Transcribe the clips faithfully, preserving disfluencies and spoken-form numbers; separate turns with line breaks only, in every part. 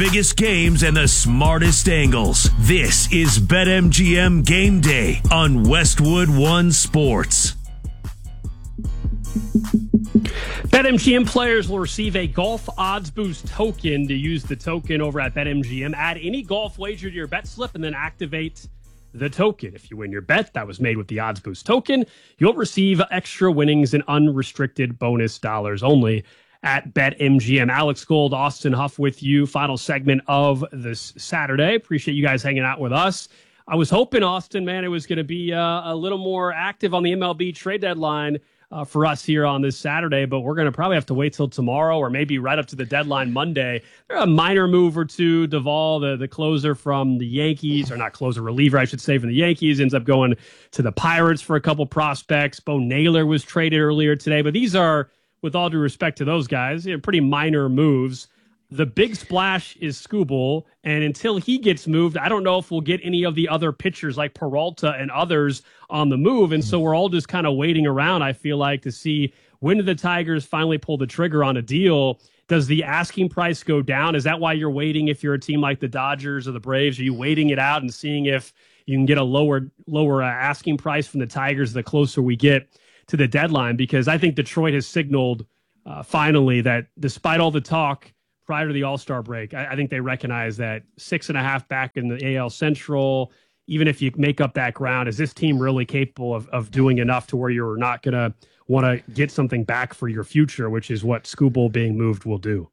biggest games and the smartest angles. This is BetMGM Game Day on Westwood One Sports.
BetMGM players will receive a Golf Odds Boost token to use the token over at BetMGM. Add any golf wager to your bet slip and then activate the token. If you win your bet that was made with the Odds Boost token, you'll receive extra winnings and unrestricted bonus dollars only at BetMGM. Alex Gold, Austin Huff with you. Final segment of this Saturday. Appreciate you guys hanging out with us. I was hoping, Austin, man, it was going to be uh, a little more active on the M L B trade deadline Uh, for us here on this Saturday, but we're going to probably have to wait till tomorrow or maybe right up to the deadline Monday. There's a minor move or two. Duvall, the, the closer from the Yankees, or not closer, reliever, I should say, from the Yankees, ends up going to the Pirates for a couple prospects. Bo Naylor was traded earlier today, but these are, with all due respect to those guys, you know, pretty minor moves. The big splash is Skubal, and until he gets moved, I don't know if we'll get any of the other pitchers like Peralta and others on the move. And so we're all just kind of waiting around, I feel like, to see when do the Tigers finally pull the trigger on a deal. Does the asking price go down? Is that why you're waiting if you're a team like the Dodgers or the Braves? Are you waiting it out and seeing if you can get a lower lower uh, asking price from the Tigers the closer we get to the deadline? Because I think Detroit has signaled uh, finally that despite all the talk prior to the All-Star break, I, I think they recognize that six and a half back in the A L Central, even if you make up that ground, is this team really capable of, of doing enough to where you're not going to want to get something back for your future, which is what Skubal being moved will do?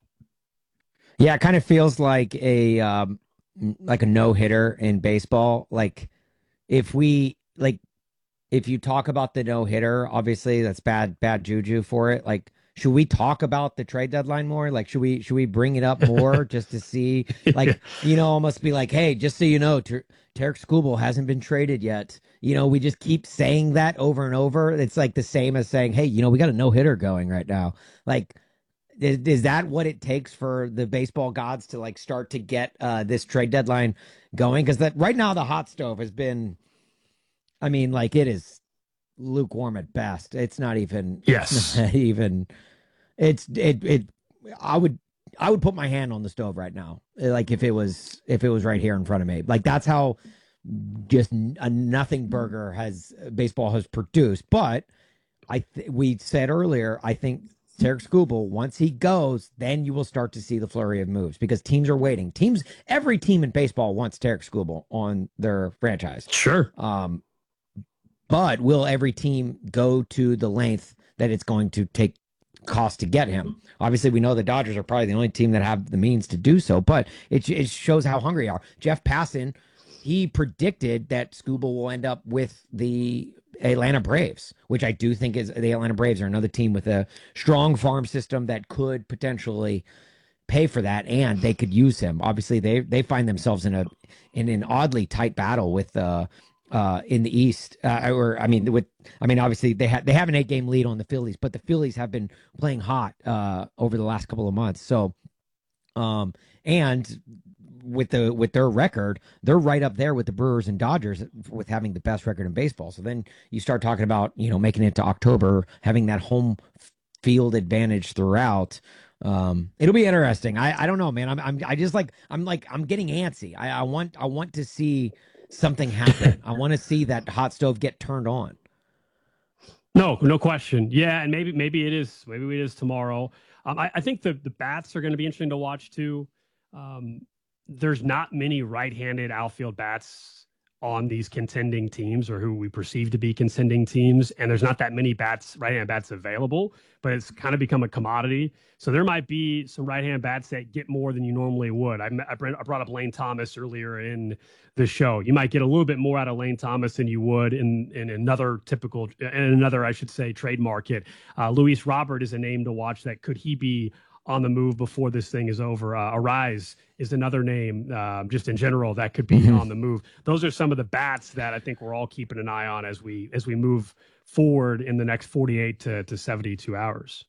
Yeah, it kind of feels like a um, like a no-hitter in baseball. Like if we like if you talk about the no-hitter, obviously that's bad bad juju for it. Like, should we talk about the trade deadline more? Like, should we should we bring it up more just to see, like, you know, almost be like, hey, just so you know, Ter- Tarik Skubal hasn't been traded yet. You know, we just keep saying that over and over. It's like the same as saying, hey, you know, we got a no hitter going right now. Like, is, is that what it takes for the baseball gods to like start to get uh, this trade deadline going? Because that right now the hot stove has been, I mean, like it is lukewarm at best. It's not even.
Yes.
It's not even. It's it it. I would I would put my hand on the stove right now, like if it was if it was right here in front of me. Like that's how just a nothing burger has baseball has produced. But I th- we said earlier, I think Tarik Skubal, once he goes, then you will start to see the flurry of moves because teams are waiting. Teams, every team in baseball wants Tarik Skubal on their franchise.
Sure.
Um, but will every team go to the length that it's going to take cost to get him? Obviously, we know the Dodgers are probably the only team that have the means to do so, but it, it shows how hungry they are. Jeff Passan, he predicted that Skubal will end up with the Atlanta Braves, which I do think is the Atlanta Braves are another team with a strong farm system that could potentially pay for that, and they could use him. Obviously, they they find themselves in a in an oddly tight battle with uh uh in the East, uh, or I mean with I mean obviously they have they have an eight game lead on the Phillies, but the Phillies have been playing hot uh over the last couple of months. So um and with the with their record, they're right up there with the Brewers and Dodgers with having the best record in baseball. So then you start talking about, you know, making it to October, having that home field advantage throughout. Um, it'll be interesting. I, I don't know, man. I'm, I'm, I just like, I'm like, I'm getting antsy. I, I want, I want to see something happen. I want to see that hot stove get turned on.
No, no question. Yeah. And maybe, maybe it is, maybe it is tomorrow. Um, I, I think the, the bats are going to be interesting to watch too. Um, there's not many right-handed outfield bats on these contending teams or who we perceive to be contending teams. And there's not that many bats, right-hand bats available, but it's kind of become a commodity. So there might be some right-hand bats that get more than you normally would. I, I brought up Lane Thomas earlier in the show. You might get a little bit more out of Lane Thomas than you would in, in another typical, in another, I should say, trade market. Uh, Luis Robert is a name to watch. That could he be on the move before this thing is over? Uh, Arise is another name, uh, just in general, that could be mm-hmm. on the move. Those are some of the bats that I think we're all keeping an eye on as we as we move forward in the next forty-eight to, to seventy-two hours.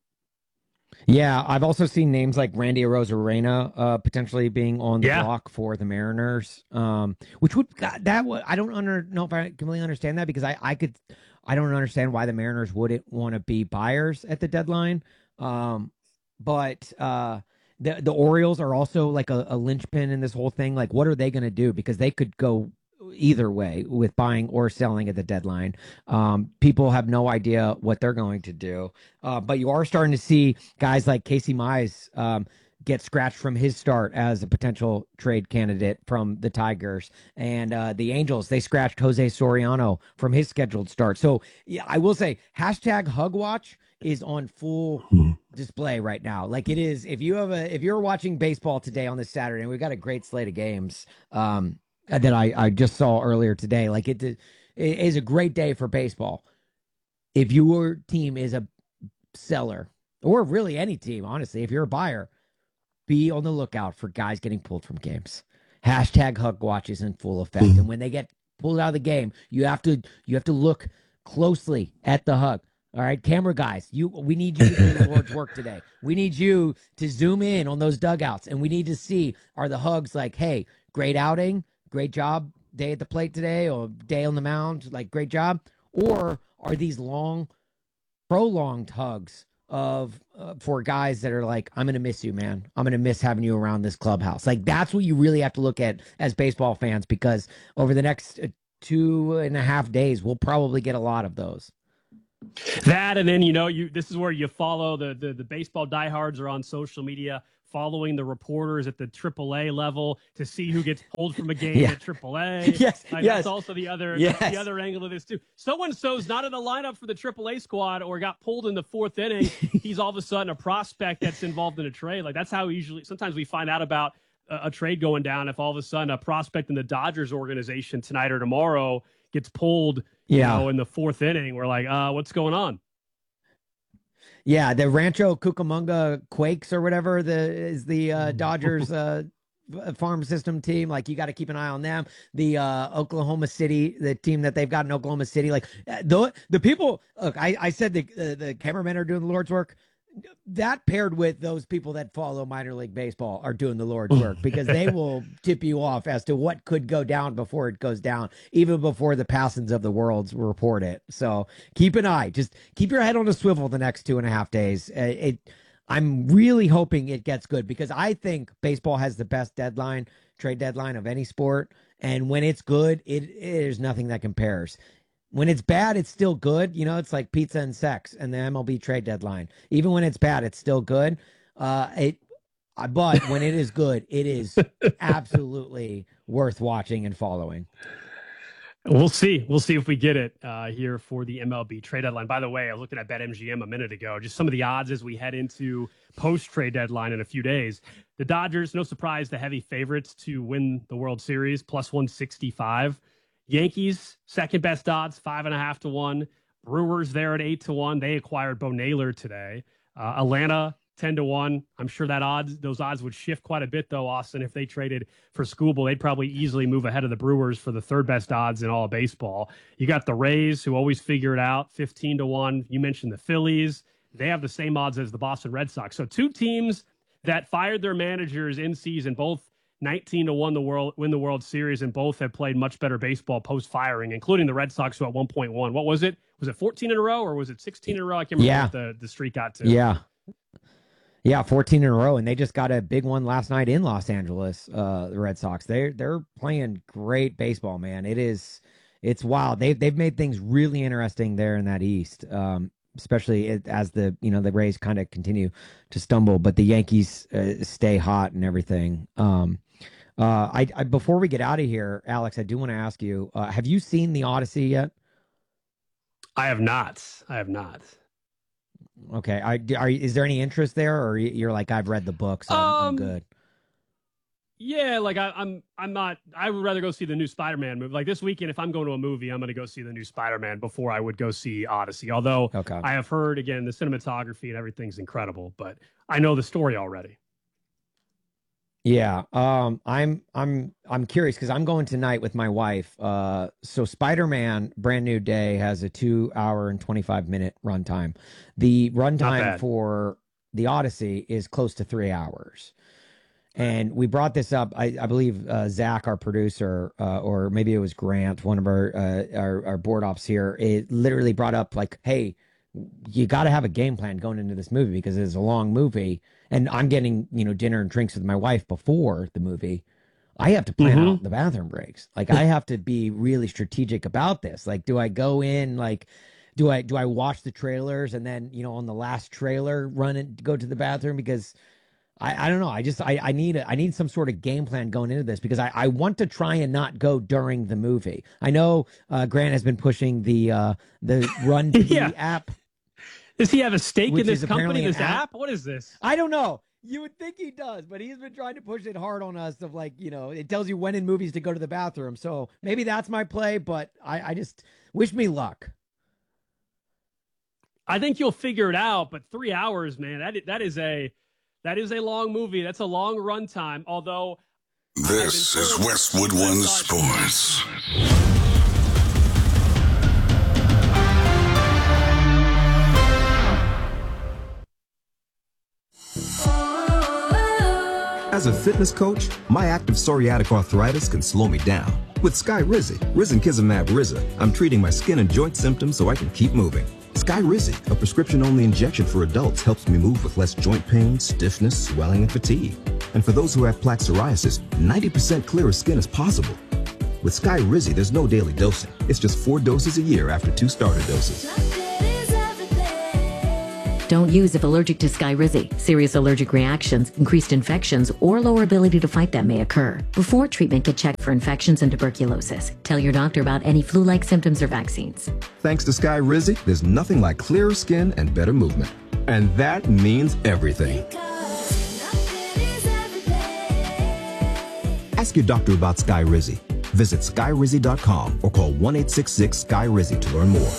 Yeah, I've also seen names like Randy Arozarena uh, potentially being on the yeah. block for the Mariners, um, which would that would I don't under, know if I completely understand that because I, I could I don't understand why the Mariners wouldn't want to be buyers at the deadline. Um, But uh, the the Orioles are also like a, a linchpin in this whole thing. Like, what are they going to do? Because they could go either way with buying or selling at the deadline. Um, people have no idea what they're going to do. Uh, but you are starting to see guys like Casey Mize um, get scratched from his start as a potential trade candidate from the Tigers. And uh, the Angels, they scratched Jose Soriano from his scheduled start. So yeah, I will say hashtag Hug Watch is on full display right now. Like it is, if you have a, if you're watching baseball today on this Saturday, and we've got a great slate of games um, that I, I just saw earlier today, like it, it is a great day for baseball. If your team is a seller, or really any team, honestly, if you're a buyer, be on the lookout for guys getting pulled from games. Hashtag Hug Watch is in full effect. And when they get pulled out of the game, you have to, you have to look closely at the hug. All right, camera guys, you we need you to do the Lord's work today. We need you to zoom in on those dugouts, and we need to see, are the hugs like, hey, great outing, great job, day at the plate today, or day on the mound, like great job? Or are these long, prolonged hugs of uh, for guys that are like, I'm going to miss you, man. I'm going to miss having you around this clubhouse. Like, that's what you really have to look at as baseball fans, because over the next uh, two and a half days, we'll probably get a lot of those.
That, and then, you know, you this is where you follow the, the the baseball diehards are on social media following the reporters at the triple A level to see who gets pulled from a game yeah. at triple A.
Yes,
like,
yes.
That's also the other
yes.
the other angle of this too. So and so's not in the lineup for the triple A squad or got pulled in the fourth inning. He's all of a sudden a prospect that's involved in a trade. Like, that's how usually sometimes we find out about a, a trade going down, if all of a sudden a prospect in the Dodgers organization tonight or tomorrow gets pulled, you yeah. know, in the fourth inning. We're like, uh, what's going on?
Yeah, the Rancho Cucamonga Quakes or whatever the is the uh, Dodgers uh, farm system team. Like, you got to keep an eye on them. The uh, Oklahoma City, the team that they've got in Oklahoma City. Like the the people. Look, I I said the uh, the cameramen are doing the Lord's work. That paired with those people that follow minor league baseball are doing the Lord's work, because they will tip you off as to what could go down before it goes down, even before the Passons of the world report it. So keep an eye, just keep your head on a swivel the next two and a half days. Uh, it, I'm really hoping it gets good, because I think baseball has the best deadline, trade deadline of any sport. And when it's good, it, it there's nothing that compares. When it's bad, it's still good. You know, it's like pizza and sex and the M L B trade deadline. Even when it's bad, it's still good. Uh, it, but when it is good, it is absolutely worth watching and following.
We'll see. We'll see if we get it uh, here for the M L B trade deadline. By the way, I was looking at BetMGM a minute ago. Just some of the odds as we head into post-trade deadline in a few days. The Dodgers, no surprise, the heavy favorites to win the World Series, plus one sixty-five. Yankees, second best odds, five and a half to one. Brewers there at eight to one. They acquired Bo Naylor today. Uh, Atlanta, ten to one. I'm sure that odds, those odds would shift quite a bit, though, Austin. If they traded for Skubal, they'd probably easily move ahead of the Brewers for the third best odds in all of baseball. You got the Rays, who always figure it out, fifteen to one. You mentioned the Phillies. They have the same odds as the Boston Red Sox. So two teams that fired their managers in season, both nineteen to one the world win the World Series, and both have played much better baseball post firing, including the Red Sox, who at one point won. What was it? Was it fourteen in a row, or was it sixteen in a row? I can't remember
yeah.
what the, the streak got to.
Yeah. Yeah, fourteen in a row, and they just got a big one last night in Los Angeles. Uh, the Red Sox, they're they're playing great baseball, man. It is, it's wild. They've they've made things really interesting there in that East. Um, especially as the, you know, the Rays kind of continue to stumble, but the Yankees uh, stay hot and everything. Um, uh, I, I before we get out of here, Alex, I do want to ask you: uh, have you seen the Odyssey yet?
I have not. I have not.
Okay. I, are, is there any interest there, or you're like, I've read the books, so I'm,
um,
I'm good?
Yeah, like I, I'm, I'm not. I would rather go see the new Spider-Man movie. Like this weekend, if I'm going to a movie, I'm going to go see the new Spider-Man before I would go see Odyssey. Although
okay.
I have heard, again, the cinematography and everything's incredible, but I know the story already.
Yeah, um, I'm, I'm, I'm curious because I'm going tonight with my wife. Uh, so Spider-Man: Brand New Day has a two-hour and twenty-five minute runtime. The runtime for the Odyssey is close to three hours. And we brought this up, I, I believe uh, Zach, our producer, uh, or maybe it was Grant, one of our, uh, our our board ops here, it literally brought up like, hey, you got to have a game plan going into this movie because it's a long movie. and I'm getting, you know, dinner and drinks with my wife before the movie, I have to plan
Mm-hmm.
out the bathroom breaks. Like I have to be really strategic about this. Like, do I go in like, do I do I watch the trailers and then, you know, on the last trailer run and go to the bathroom? Because I, I don't know. I just I, I need a, I need some sort of game plan going into this because I, I want to try and not go during the movie. I know uh, Grant has been pushing the uh, the Run P
Yeah.
app.
Does he have a stake
Which
in this
is apparently
company,
an
this
app?
app? What is this?
I don't know. You would think he does, but he's been trying to push it hard on us of like, you know, it tells you when in movies to go to the bathroom. So maybe that's my play, but I, I just wish me luck.
I think you'll figure it out, but three hours, man, that is, that is a that is a long movie. That's a long runtime. Although
this is Westwood One Sports.
As a fitness coach, my active psoriatic arthritis can slow me down. With Skyrizi, Risankizumab Riza, I'm treating my skin and joint symptoms so I can keep moving. Skyrizi, a prescription-only injection for adults, helps me move with less joint pain, stiffness, swelling, and fatigue. And for those who have plaque psoriasis, ninety percent clearer skin is possible. With Skyrizi, there's no daily dosing. It's just four doses a year after two starter doses.
Don't use if allergic to Skyrizi. Serious allergic reactions, increased infections, or lower ability to fight them may occur. Before treatment, get checked for infections and tuberculosis. Tell your doctor about any flu-like symptoms or vaccines.
Thanks to Skyrizi, there's nothing like clearer skin and better movement. And that means everything. Ask your doctor about Skyrizi. Visit Skyrizi dot com or call one eight six six Skyrizi to learn more.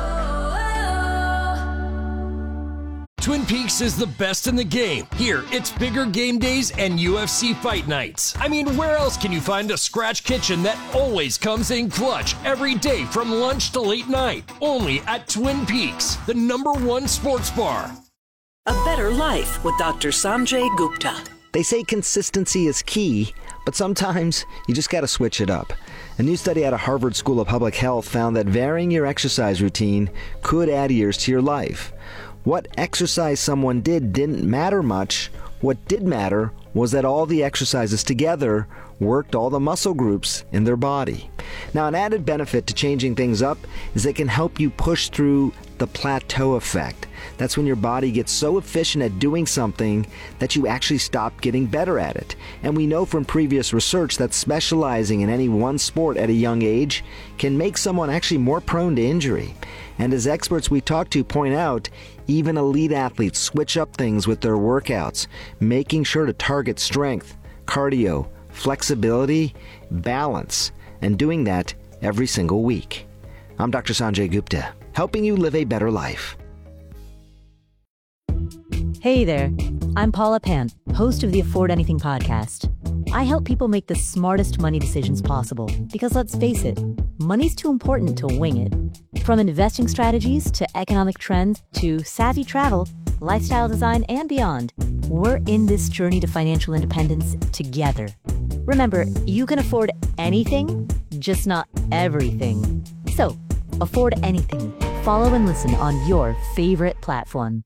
Twin Peaks is the best in the game. Here, it's bigger game days and U F C fight nights. I mean, where else can you find a scratch kitchen that always comes in clutch every day from lunch to late night? Only at Twin Peaks, the number one sports bar.
A better life with Doctor Sanjay Gupta.
They say consistency is key, but sometimes you just gotta switch it up. A new study out of Harvard School of Public Health found that varying your exercise routine could add years to your life. What exercise someone did didn't matter much. What did matter was that all the exercises together worked all the muscle groups in their body. Now, an added benefit to changing things up is it can help you push through the plateau effect. That's when your body gets so efficient at doing something that you actually stop getting better at it. And we know from previous research that specializing in any one sport at a young age can make someone actually more prone to injury. And as experts we talk to point out, even elite athletes switch up things with their workouts, making sure to target strength, cardio, flexibility, balance, and doing that every single week. I'm Doctor Sanjay Gupta, helping you live a better life.
Hey there, I'm Paula Pan, host of the Afford Anything podcast. I help people make the smartest money decisions possible because let's face it, money's too important to wing it. From investing strategies to economic trends to savvy travel, lifestyle design, and beyond, we're in this journey to financial independence together. Remember, you can afford anything, just not everything. So, afford anything. Follow and listen on your favorite platform.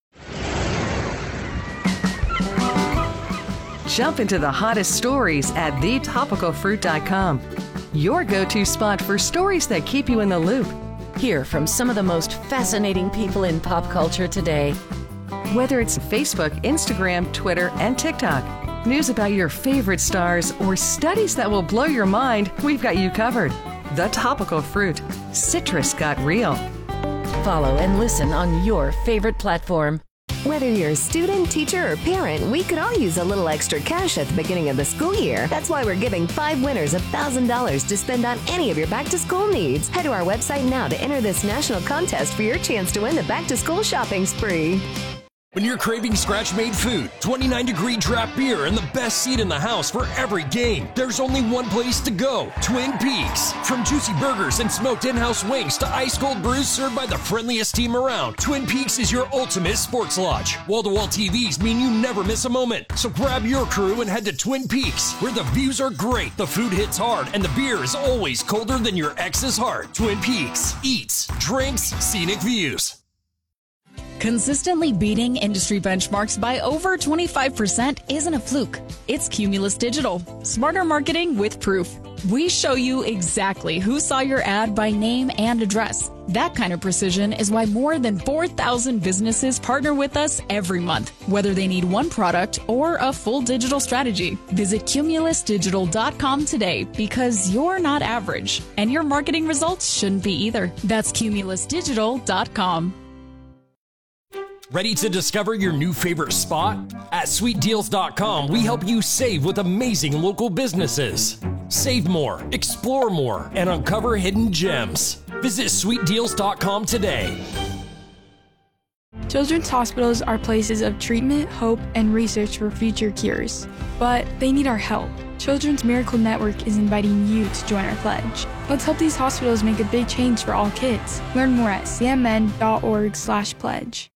Jump into the hottest stories at the topical fruit dot com. Your go-to spot for stories that keep you in the loop.
Hear from some of the most fascinating people in pop culture today.
Whether it's Facebook, Instagram, Twitter, and TikTok, news about your favorite stars, or studies that will blow your mind, we've got you covered. The Topical Fruit. Citrus got real.
Follow and listen on your favorite platform.
Whether you're a student, teacher, or parent, we could all use a little extra cash at the beginning of the school year. That's why we're giving five winners one thousand dollars to spend on any of your back-to-school needs. Head to our website now to enter this national contest for your chance to win the back-to-school shopping spree.
When you're craving scratch-made food, twenty-nine degree draft beer, and the best seat in the house for every game, there's only one place to go, Twin Peaks. From juicy burgers and smoked in-house wings to ice-cold brews served by the friendliest team around, Twin Peaks is your ultimate sports lodge. Wall-to-wall T Vs mean you never miss a moment. So grab your crew and head to Twin Peaks, where the views are great, the food hits hard, and the beer is always colder than your ex's heart. Twin Peaks. Eats, drinks, scenic views.
Consistently beating industry benchmarks by over twenty-five percent isn't a fluke. It's Cumulus Digital. Smarter marketing with proof. We show you exactly who saw your ad by name and address. That kind of precision is why more than four thousand businesses partner with us every month, whether they need one product or a full digital strategy. Visit cumulus digital dot com today because you're not average, and your marketing results shouldn't be either. That's cumulus digital dot com.
Ready to discover your new favorite spot? At sweet deals dot com, we help you save with amazing local businesses. Save more, explore more, and uncover hidden gems. Visit sweet deals dot com today.
Children's hospitals are places of treatment, hope, and research for future cures. But they need our help. Children's Miracle Network is inviting you to join our pledge. Let's help these hospitals make a big change for all kids. Learn more at c m n dot org slash pledge.